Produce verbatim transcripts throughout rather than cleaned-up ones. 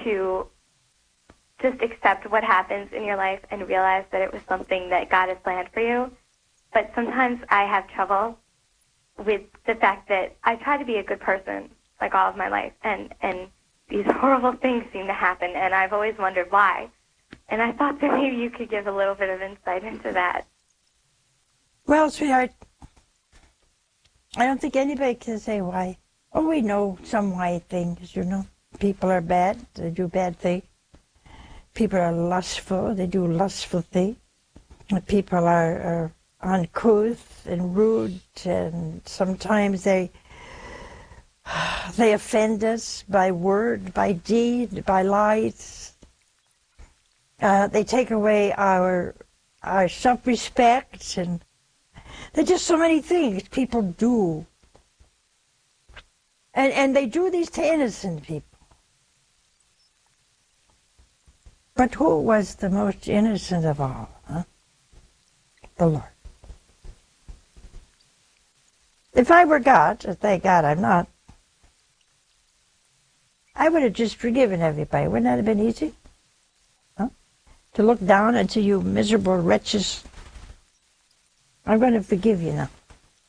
to just accept what happens in your life and realize that it was something that God has planned for you. But sometimes I have trouble with the fact that I try to be a good person like all of my life, and, and these horrible things seem to happen, and I've always wondered why. And I thought that maybe you could give a little bit of insight into that. Well, sweetheart, I don't think anybody can say why. Oh, we know some why things, you know. People are bad, they do bad things. People are lustful, they do lustful things. People are, are uncouth and rude, and sometimes they they offend us by word, by deed, by lies. Uh, they take away our our self-respect, and there's just so many things people do. And and they do these to innocent people. But who was the most innocent of all? Huh? The Lord. If I were God, and thank God I'm not, I would have just forgiven everybody. Wouldn't that have been easy? Huh? To look down into you miserable wretches. I'm going to forgive you now.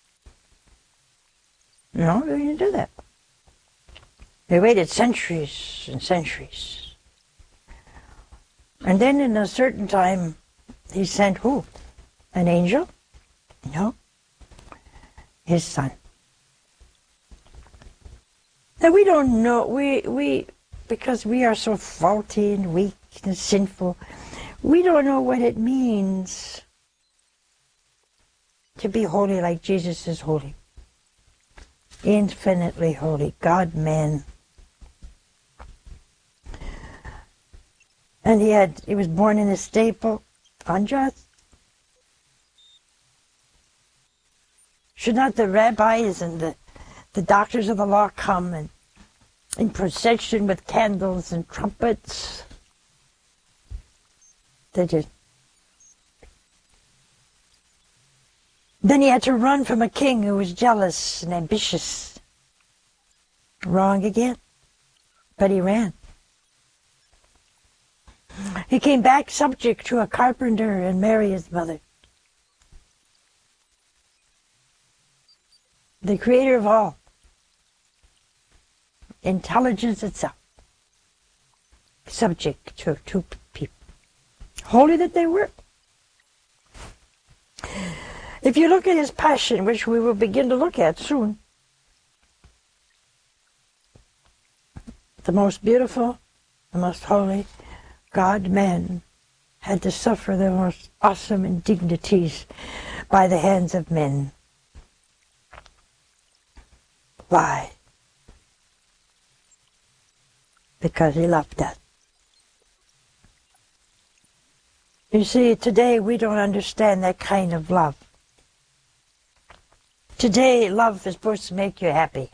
No, they didn't do that. They waited centuries and centuries. And then in a certain time, he sent who? An angel? No. His son. Now we don't know, we, we, because we are so faulty and weak and sinful, we don't know what it means to be holy like Jesus is holy. Infinitely holy, God-man. And he had, he was born in a stable, unjust. Should not the rabbis and the, the doctors of the law come and in procession with candles and trumpets? They did. Then he had to run from a king who was jealous and ambitious. Wrong again. But he ran. He came back subject to a carpenter and Mary his mother. The creator of all. Intelligence itself. Subject to two people. Holy that they were. If you look at his passion, which we will begin to look at soon, the most beautiful, the most holy God-man had to suffer the most awesome indignities by the hands of men. Why? Because he loved us. You see, today we don't understand that kind of love. Today, love is supposed to make you happy.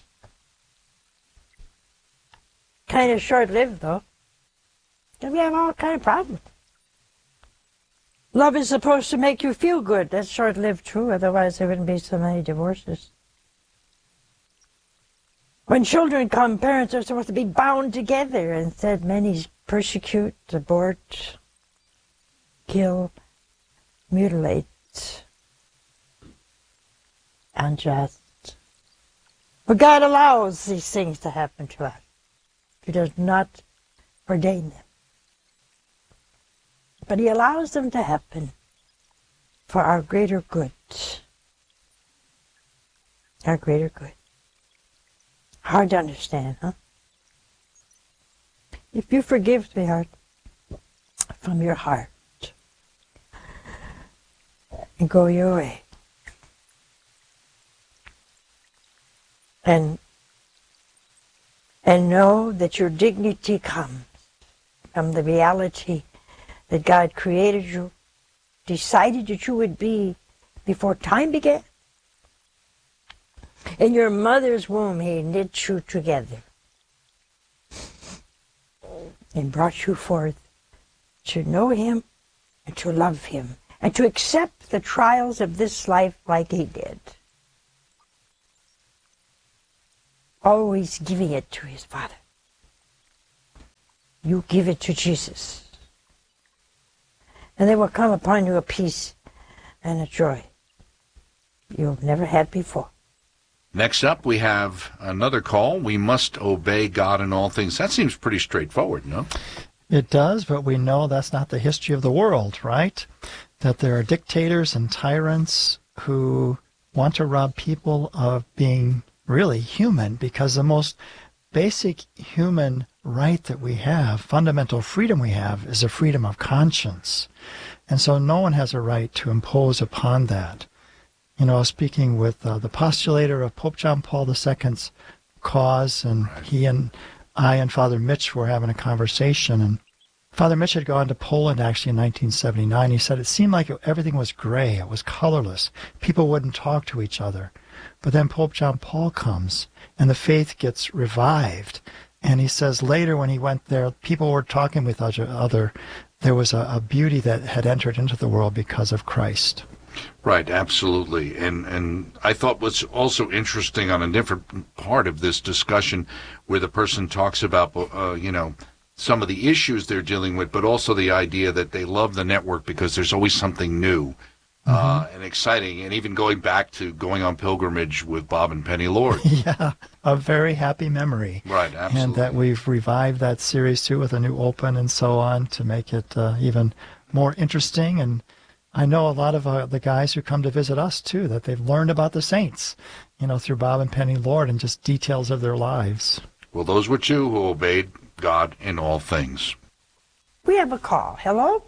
Kind of short-lived, though. And we have all kind of problems. Love is supposed to make you feel good. That's short-lived, too. Otherwise, there wouldn't be so many divorces. When children come, parents are supposed to be bound together. Instead, many persecute, abort, kill, mutilate, unjust. But God allows these things to happen to us. He does not ordain them. But he allows them to happen for our greater good. Our greater good. Hard to understand, huh? If you forgive, sweetheart, from your heart, and go your way, and and know that your dignity comes from the reality that God created you, decided that you would be before time began. In your mother's womb, he knit you together and brought you forth to know him and to love him and to accept the trials of this life like he did. Always giving it to his Father. you give it to Jesus. And there will come upon you a peace and a joy you've never had before. Next up, we have another call. We must obey God in all things. That seems pretty straightforward, no? It does, but we know that's not the history of the world, right? That there are dictators and tyrants who want to rob people of being really human, because the most basic human right that we have, fundamental freedom we have, is a freedom of conscience. And so no one has a right to impose upon that. You know, speaking with uh, the postulator of Pope John Paul the Second's cause, and right. he and I and Father Mitch were having a conversation, and Father Mitch had gone to Poland actually in nineteen seventy-nine. He said it seemed like it, everything was gray, it was colorless. People wouldn't talk to each other. But then Pope John Paul comes, and the faith gets revived. And he says later when he went there, people were talking with each other. There was a, a beauty that had entered into the world because of Christ. Right, absolutely. And and I thought what's also interesting on a different part of this discussion where the person talks about, uh, you know, some of the issues they're dealing with, but also the idea that they love the network because there's always something new mm-hmm. uh, and exciting. And even going back to going on pilgrimage with Bob and Penny Lord. Yeah, a very happy memory. Right, absolutely. And that we've revived that series too with a new open and so on to make it uh, even more interesting. And I know a lot of uh, the guys who come to visit us, too, that they've learned about the saints, you know, through Bob and Penny Lord and just details of their lives. Well, those were two who obeyed God in all things. We have a call. Hello?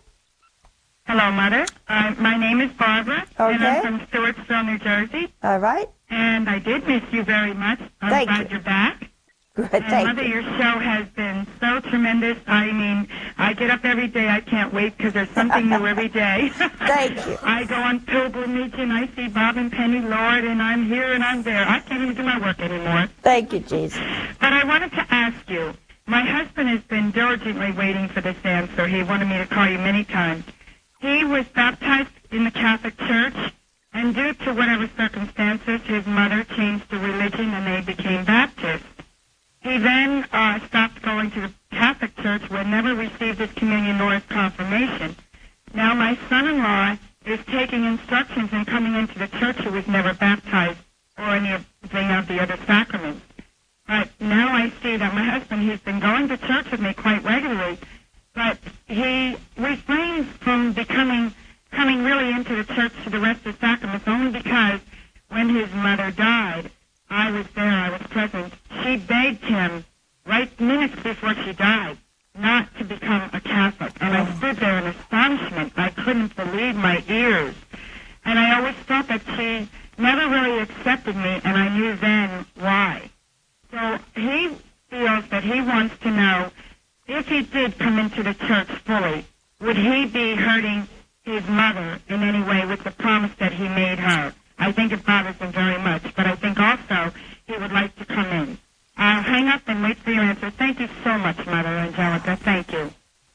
Hello, Mother. Uh, my name is Barbara, okay. and I'm from Stewartsville, New Jersey. All right. And I did miss you very much. I'm Thank glad you. you're back. Good, and thank Mother, you. your show has been so tremendous. I mean, I get up every day. I can't wait because there's something new every day. Thank you. I go on pilgrimage and I see Bob and Penny Lord, and I'm here and I'm there. I can't even do my work anymore. Thank you, Jesus. But I wanted to ask you, my husband has been diligently waiting for this answer. He wanted me to call you many times. He was baptized in the Catholic Church, and due to whatever circumstances, his mother changed the religion and they became Baptists. He then uh, stopped going to the Catholic Church, but never received his communion nor his confirmation. Now my son-in-law is taking instructions and coming into the church who was never baptized or anything of the other sacraments. But now I see that my husband, he's been going to church with me quite regularly, but he refrains from becoming, coming really into the church to the rest of the sacraments only because when his mother died, I was there, I was present. She begged him, right minutes before she died, not to become a Catholic. And I stood there in astonishment. I couldn't believe my ears. And I always felt that she never really accepted me, and I knew then why. So he feels that he wants to know, if he did come into the church fully, would he be hurting his mother in any way with the promise that he made her? I think it bothers him very much, but I think also he would like to come in. I'll hang up and wait for your answer. Thank you so much, Mother Angelica. Thank you.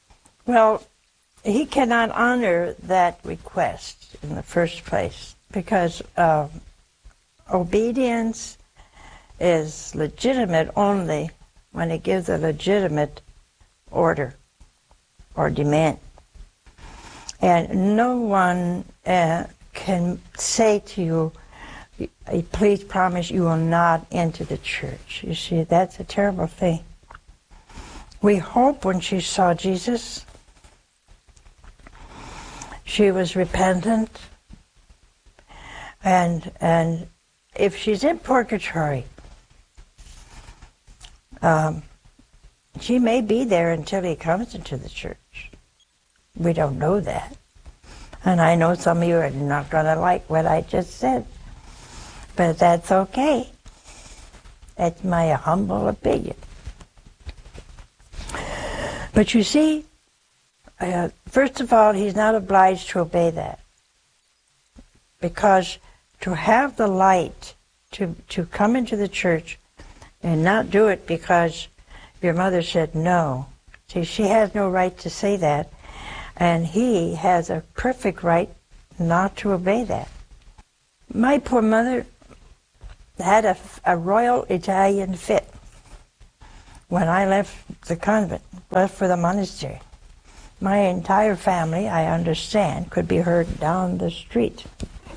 Well, he cannot honor that request in the first place because uh, obedience is legitimate only when it gives a legitimate order or demand. And no one uh, can say to you, please promise you will not enter the church. You see, that's a terrible thing. We hope when she saw Jesus, she was repentant, and and if she's in purgatory, um, she may be there until he comes into the church. We don't know that. And I know some of you are not going to like what I just said, but that's okay. That's my humble opinion. But you see, uh, first of all, he's not obliged to obey that. Because to have the light to, to come into the church and not do it because your mother said no. See, she has no right to say that. And he has a perfect right not to obey that. My poor mother had a, a royal Italian fit. when I left the convent, left for the monastery, my entire family, I understand, could be heard down the street.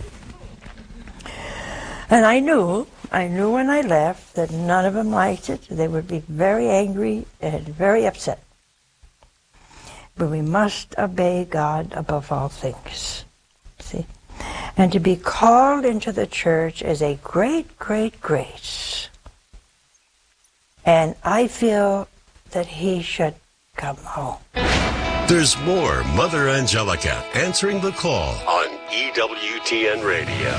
And I knew, I knew when I left that none of them liked it. They would be very angry and very upset. But we must obey God above all things. See? And to be called into the church is a great, great grace. And I feel that he should come home. There's more Mother Angelica answering the call on E W T N Radio.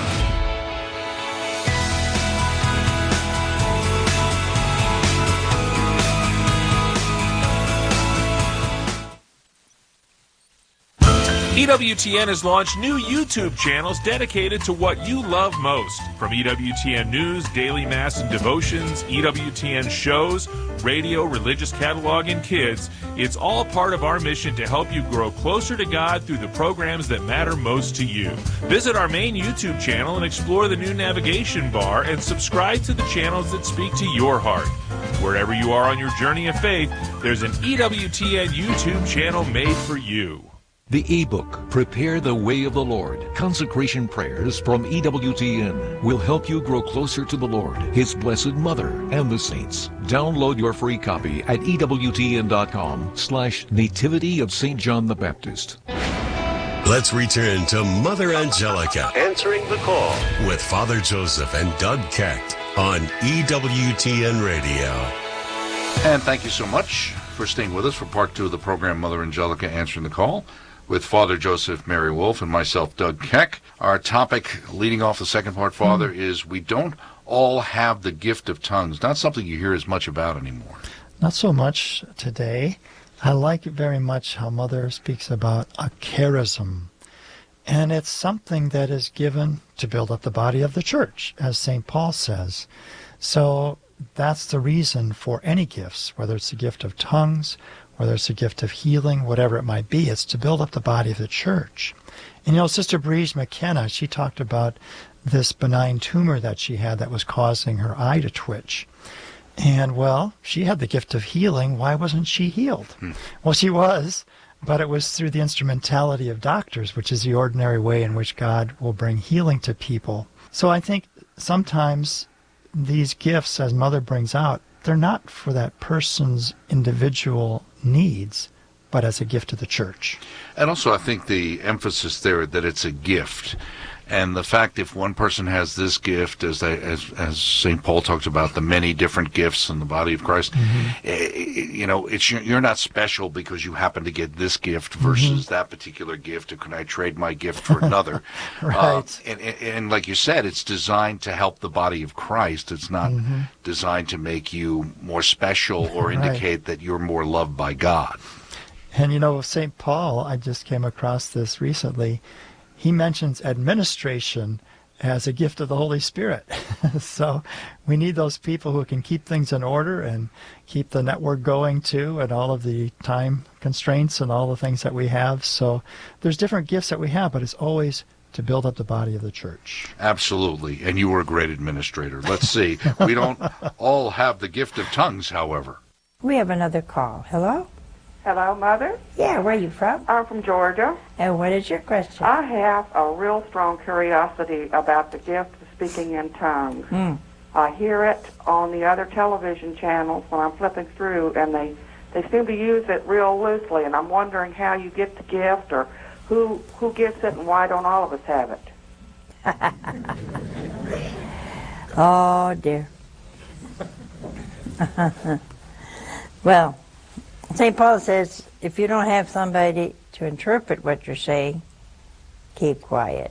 E W T N has launched new YouTube channels dedicated to what you love most. From E W T N News, Daily Mass and Devotions, E W T N shows, radio, religious catalog, and kids, it's all part of our mission to help you grow closer to God through the programs that matter most to you. Visit our main YouTube channel and explore the new navigation bar and subscribe to the channels that speak to your heart. Wherever you are on your journey of faith, there's an E W T N YouTube channel made for you. The ebook, Prepare the Way of the Lord, Consecration Prayers from E W T N, will help you grow closer to the Lord, His Blessed Mother, and the saints. Download your free copy at ewtn.com slash Nativity of Saint John the Baptist. Let's return to Mother Angelica answering the call with Father Joseph and Doug Keck on E W T N Radio. And thank you so much for staying with us for part two of the program, Mother Angelica Answering the Call, with Father Joseph Mary Wolf and myself, Doug Keck. Our topic, leading off the second part, Father, mm. is we don't all have the gift of tongues. Not something you hear as much about anymore. Not so much today. I like very much how Mother speaks about a charism. And it's something that is given to build up the body of the church, as Saint Paul says. So that's the reason for any gifts, whether it's the gift of tongues, whether it's a gift of healing, whatever it might be. It's to build up the body of the church. And you know, Sister Breeze McKenna, she talked about this benign tumor that she had that was causing her eye to twitch. And, well, she had the gift of healing. Why wasn't she healed? Hmm. Well, she was, but it was through the instrumentality of doctors, which is the ordinary way in which God will bring healing to people. So I think sometimes these gifts, as Mother brings out, they're not for that person's individual needs, but as a gift to the church. And also, I think the emphasis there that it's a gift. And the fact if one person has this gift, as they, as as Saint Paul talks about the many different gifts in the body of Christ, mm-hmm. it, you know, it's you're not special because you happen to get this gift versus mm-hmm. that particular gift. Or can I trade my gift for another? Right. Uh, and, and, and like you said, it's designed to help the body of Christ. It's not mm-hmm. designed to make you more special or indicate right. that you're more loved by God. And you know, Saint Paul, I just came across this recently. He mentions administration as a gift of the Holy Spirit. So we need those people who can keep things in order and keep the network going too, and all of the time constraints and all the things that we have. So there's different gifts that we have, but it's always to build up the body of the church. Absolutely. And you were a great administrator. Let's see. We don't all have the gift of tongues, however. We have another call. Hello? Hello, Mother? Yeah, where are you from? I'm from Georgia. And what is your question? I have a real strong curiosity about the gift of speaking in tongues. Mm. I hear it on the other television channels when I'm flipping through, and they, they seem to use it real loosely, and I'm wondering how you get the gift, or who, who gets it, and why don't all of us have it? Oh, dear. Well, Saint Paul says, if you don't have somebody to interpret what you're saying, keep quiet.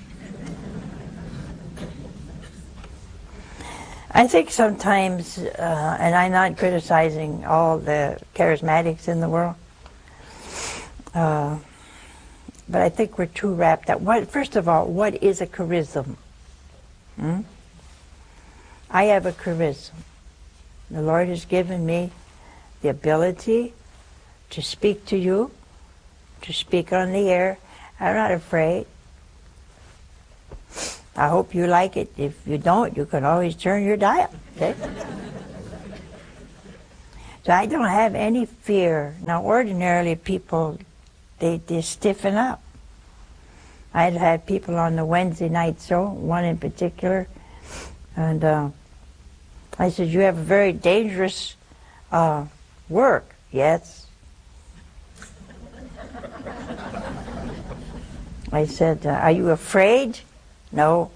I think sometimes, uh, and I'm not criticizing all the charismatics in the world, uh, but I think we're too wrapped up. What, first of all, what is a charism? Hmm? I have a charism. The Lord has given me the ability to speak to you, to speak on the air. I'm not afraid. I hope you like it. If you don't, you can always turn your dial. Okay? So I don't have any fear. Now, ordinarily, people, they, they stiffen up. I'd had people on the Wednesday night show, one in particular, and uh, I said, you have a very dangerous uh, work. Yes. I said, uh, are you afraid? No.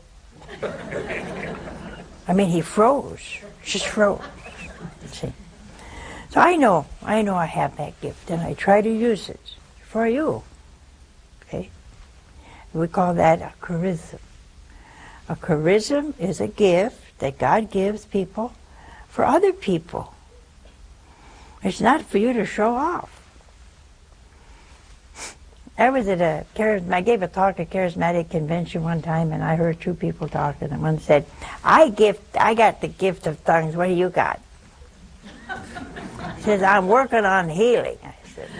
I mean, he froze, just froze. See? So I know, I know I have that gift, and I try to use it for you. Okay? We call that a charism. A charism is a gift that God gives people for other people. It's not for you to show off. I was at a charism, I gave a talk at a charismatic convention one time, and I heard two people talking, and one said, I gift, I got the gift of tongues, what do you got? He says, I'm working on healing. I said,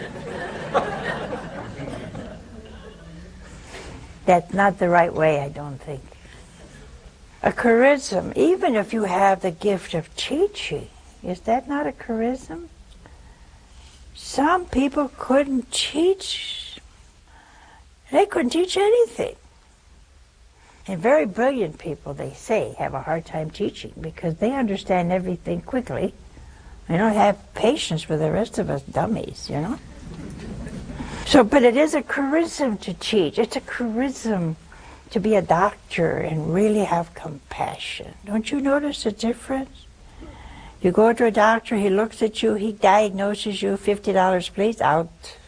that's not the right way, I don't think. A charism, even if you have the gift of teaching, is that not a charism? Some people couldn't teach. They couldn't teach anything. And very brilliant people, they say, have a hard time teaching because they understand everything quickly. They don't have patience with the rest of us dummies, you know? So, but it is a charism to teach. It's a charism to be a doctor and really have compassion. Don't you notice the difference? You go to a doctor, he looks at you, he diagnoses you, fifty dollars please, out.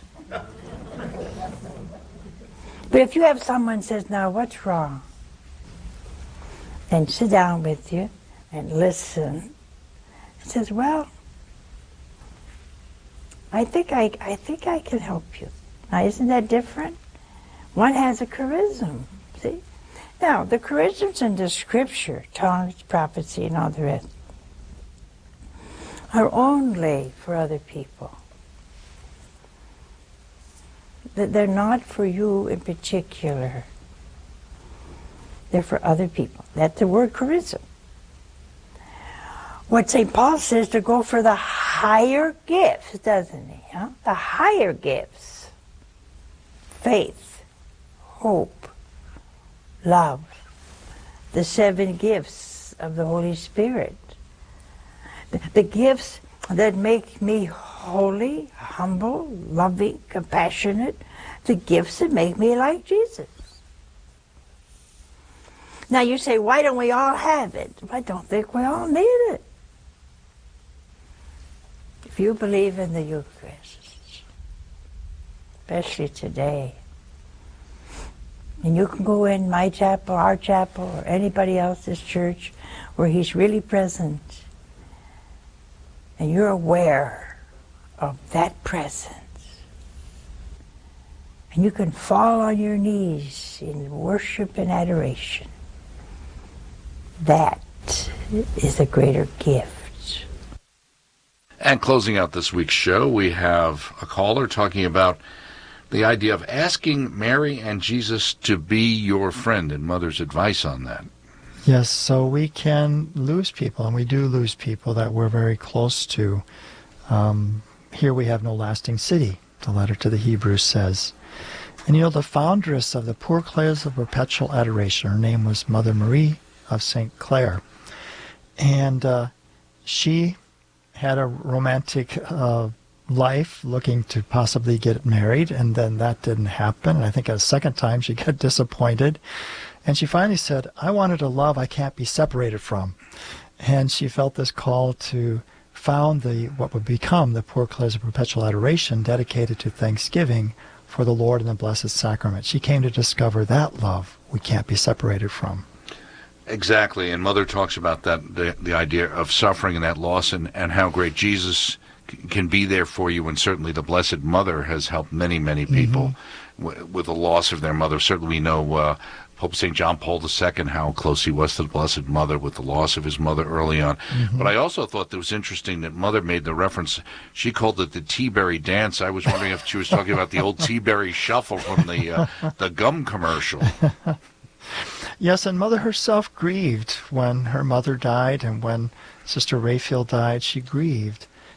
But if you have someone says, now what's wrong? And sit down with you and listen. And says, well, I think I, I think I can help you. Now, isn't that different? One has a charism, see? Now, the charisms in the scripture, tongues, prophecy, and all the rest, are only for other people. That they're not for you in particular. They're for other people. That's the word charism. What Saint Paul says to go for the higher gifts, doesn't he? Huh? The higher gifts. Faith, hope, love. The seven gifts of the Holy Spirit. The, the gifts that make me holy, humble, loving, compassionate, the gifts that make me like Jesus. Now you say, why don't we all have it? I don't think we all need it. If you believe in the Eucharist, especially today, and you can go in my chapel, our chapel, or anybody else's church where he's really present, and you're aware of that presence, and you can fall on your knees in worship and adoration, that is a greater gift. And closing out this week's show, we have a caller talking about the idea of asking Mary and Jesus to be your friend, and Mother's advice on that. Yes, so we can lose people, and we do lose people that we're very close to. Um, here we have no lasting city, the letter to the Hebrews says. And you know, the foundress of the Poor Clares of Perpetual Adoration, her name was Mother Marie of Saint Clare. And uh, she had a romantic uh, life, looking to possibly get married, and then that didn't happen. And I think a second time she got disappointed. And she finally said, I wanted a love I can't be separated from. And she felt this call to found the what would become the Poor Clares of Perpetual Adoration, dedicated to thanksgiving for the Lord and the Blessed Sacrament. She came to discover that love we can't be separated from. Exactly, and Mother talks about that, the, the idea of suffering and that loss, and, and how great Jesus c- can be there for you, and certainly the Blessed Mother has helped many, many people mm-hmm. w- with the loss of their mother. Certainly we know uh, Pope Saint John Paul the Second, how close he was to the Blessed Mother with the loss of his mother early on. Mm-hmm. But I also thought that it was interesting that Mother made the reference, she called it the Tea-Berry Dance. I was wondering if she was talking about the old Tea-Berry Shuffle from the uh, the gum commercial. Yes, and Mother herself grieved when her mother died, and when Sister Rayfield died, she grieved.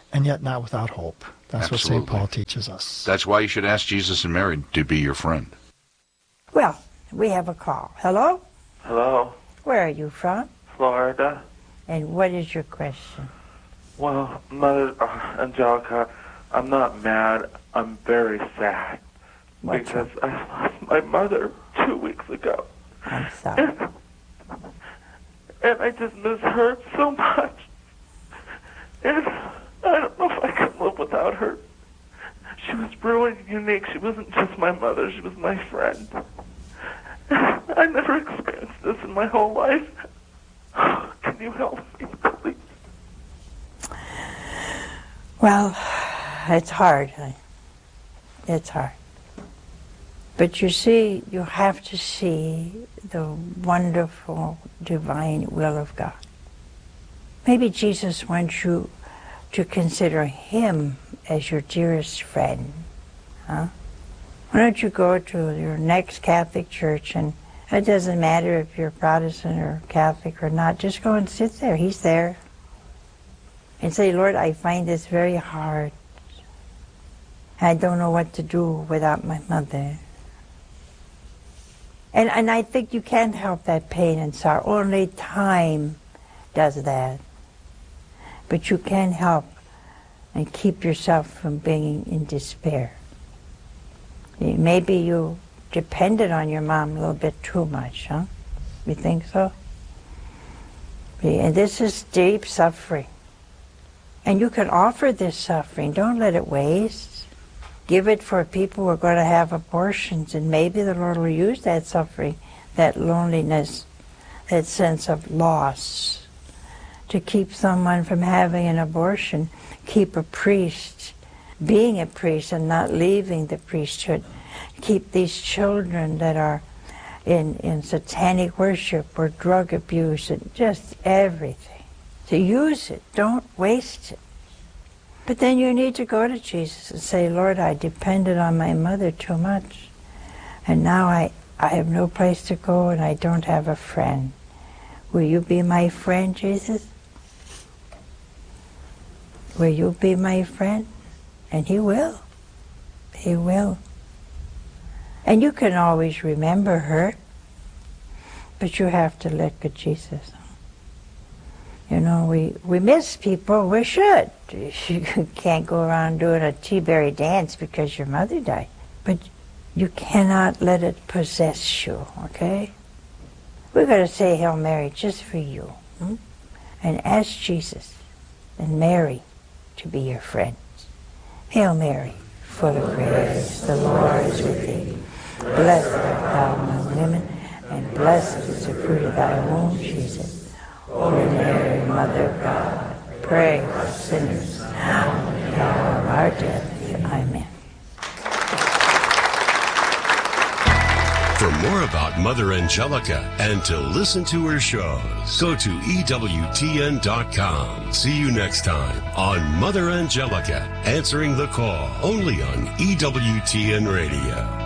and yet not without hope. That's Absolutely. what Saint Paul teaches us. That's why you should ask Jesus and Mary to be your friend. Well, we have a call. Hello? Hello, Where are you from? Florida. And what is your question? Well, Mother uh, Angelica, I'm not mad. I'm very sad. What's because I lost my mother two weeks ago. I'm sorry. And, and I just miss her so much. And I don't know if I can live without her. She was really unique. She wasn't just my mother. She was my friend. I never experienced this in my whole life. Can you help me, please? Well, it's hard. It's hard. But you see, you have to see the wonderful divine will of God. Maybe Jesus wants you to consider him as your dearest friend. Huh? Why don't you go to your next Catholic church, and it doesn't matter if you're Protestant or Catholic or not, just go and sit there. He's there. And say, Lord, I find this very hard. I don't know what to do without my mother. And, and I think you can't help that pain and sorrow. Only time does that. But you can help and keep yourself from being in despair. Maybe you depended on your mom a little bit too much, huh? You think so? And this is deep suffering. And you can offer this suffering. Don't let it waste. Give it for people who are going to have abortions, and maybe the Lord will use that suffering, that loneliness, that sense of loss, to keep someone from having an abortion, keep a priest being a priest and not leaving the priesthood, keep these children that are in, in satanic worship or drug abuse and just everything. To use it, don't waste it. But then you need to go to Jesus and say, Lord, I depended on my mother too much, and now I, I have no place to go and I don't have a friend. Will you be my friend, Jesus? Will you be my friend? And he will. He will. And you can always remember her, but you have to look at Jesus. You know, we, we miss people, we should. You can't go around doing a tea-berry dance because your mother died. But you cannot let it possess you, okay? We're going to say Hail Mary just for you. Hmm? And ask Jesus and Mary to be your friends. Hail Mary, full of grace, the Lord is with thee. Blessed art thou among women, and blessed is the fruit of thy womb, Jesus. Holy Mary, Mother of God, pray for us sinners, now and at the hour of our death. Amen. For more about Mother Angelica and to listen to her shows, go to E W T N dot com. See you next time on Mother Angelica, answering the call, only on E W T N Radio.